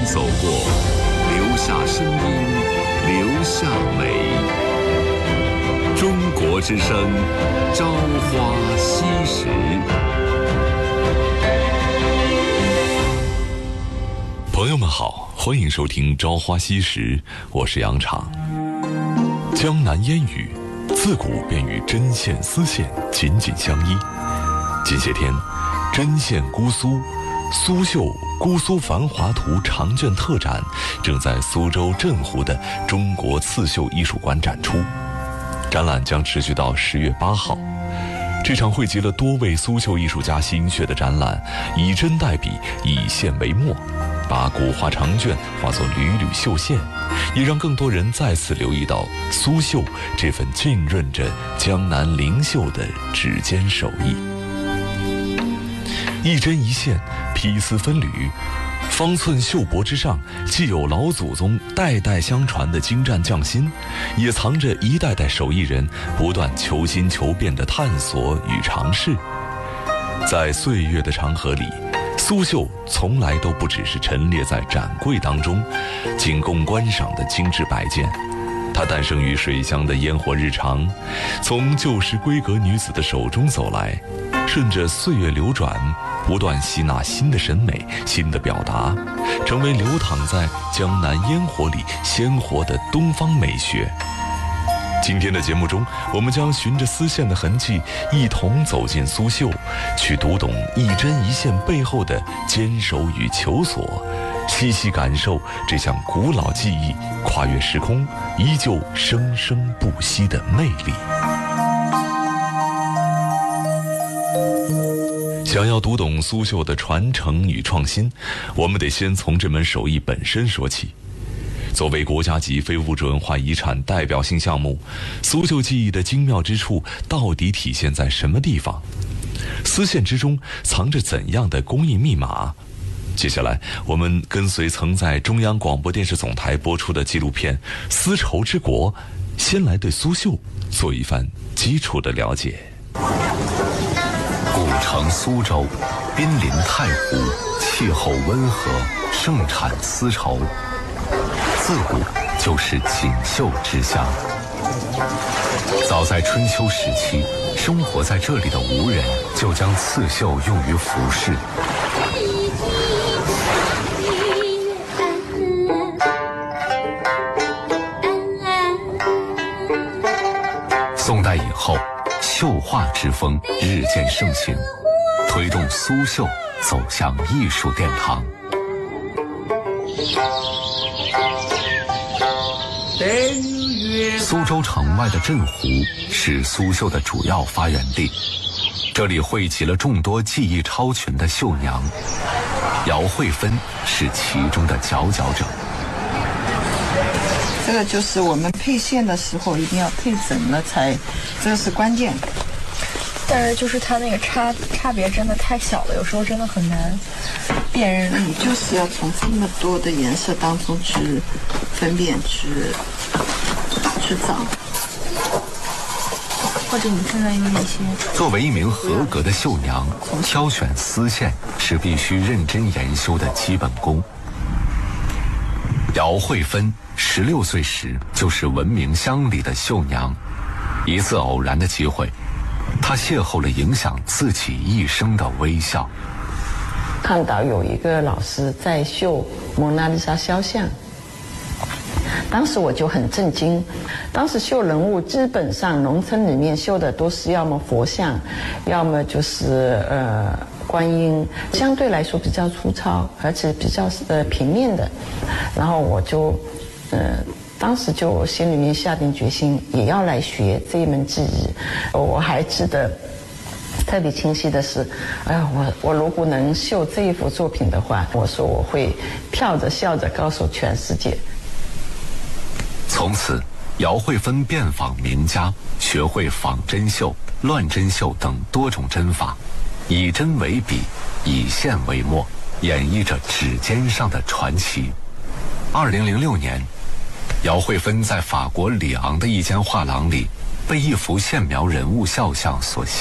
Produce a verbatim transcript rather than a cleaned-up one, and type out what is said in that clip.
走过，留下声音，留下美。中国之声，朝花夕拾。朋友们好，欢迎收听《朝花夕拾》，我是杨昶。江南烟雨自古便与针线、丝线紧紧相依。近些天，针线姑苏、苏绣姑苏繁华图长卷特展正在苏州镇湖的中国刺绣艺术馆展出，展览将持续到十月八号。这场汇集了多位苏绣艺术家心血的展览，以针代笔，以线为墨，把古画长卷化作缕缕绣线，也让更多人再次留意到苏绣这份浸润着江南灵秀的指尖手艺。一针一线，披丝分缕，方寸绣帛之上，既有老祖宗代代相传的精湛匠心，也藏着一代代手艺人不断求新求变的探索与尝试。在岁月的长河里，苏绣从来都不只是陈列在展柜当中，仅供观赏的精致摆件。它诞生于水乡的烟火日常，从旧时闺阁女子的手中走来，顺着岁月流转，不断吸纳新的审美、新的表达，成为流淌在江南烟火里鲜活的东方美学。今天的节目中，我们将循着丝线的痕迹，一同走进苏绣，去读懂一针一线背后的坚守与求索，细细感受这项古老技艺跨越时空，依旧生生不息的魅力。想要读懂苏绣的传承与创新，我们得先从这门手艺本身说起。作为国家级非物质文化遗产代表性项目，苏绣技艺的精妙之处到底体现在什么地方？丝线之中藏着怎样的工艺密码？接下来，我们跟随曾在中央广播电视总台播出的纪录片《丝绸之国》，先来对苏绣做一番基础的了解。 古城苏州，濒临太湖，气候温和，盛产丝绸。自古就是锦绣之乡。早在春秋时期，生活在这里的吴人就将刺绣用于服饰。宋代以后，绣画之风日渐盛行，推动苏绣走向艺术殿堂。苏州城外的镇湖是苏绣的主要发源地，这里汇集了众多技艺超群的绣娘，姚慧芬是其中的佼佼者。 这个就是我们配线的时候一定要配整了才，这个是关键。 但是就是它那个差差别真的太小了，有时候真的很难辨认。 你就是要从这么多的颜色当中去分辨、去去找。 或者你看看有哪些？ 作为一名合格的绣娘，挑选丝线是必须认真研修的基本功。姚慧芬十六岁时就是闻名乡里的绣娘，一次偶然的机会，她邂逅了影响自己一生的微笑。 看到有一个老师在绣蒙娜丽莎肖像，当时我就很震惊。当时绣人物基本上农村里面绣的都是要么佛像，要么就是呃观音，相对来说比较粗糙，而且比较呃平面的。然后我就呃当时就心里面下定决心，也要来学这一门技艺。我还记得特别清晰的是，哎呀，我我如果能绣这一幅作品的话，我说我会跳着笑着告诉全世界。 从此，姚慧芬遍访名家，学会仿真绣、乱针绣等多种针法，以针为笔，以线为墨，演绎着指尖上的传奇。二零零六年，姚慧芬在法国里昂的一间画廊里，被一幅线描人物肖像所吸引。